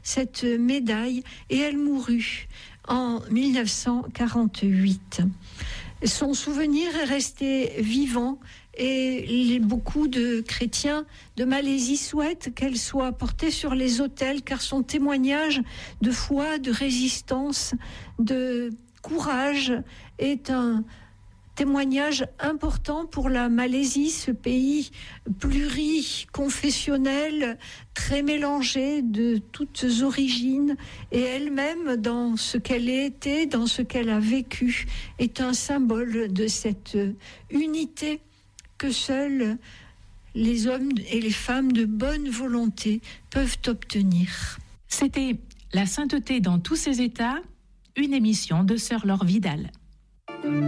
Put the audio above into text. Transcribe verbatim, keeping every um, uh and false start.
cette médaille et elle mourut en dix-neuf cent quarante-huit. Son souvenir est resté vivant et les, beaucoup de chrétiens de Malaisie souhaitent qu'elle soit portée sur les autels car son témoignage de foi, de résistance, de courage est un témoignage important pour la Malaisie, ce pays pluriconfessionnel, très mélangé de toutes origines, et elle-même, dans ce qu'elle était, dans ce qu'elle a vécu, est un symbole de cette unité que seuls les hommes et les femmes de bonne volonté peuvent obtenir. C'était La sainteté dans tous ses états, une émission de Sœur Laure Vidal.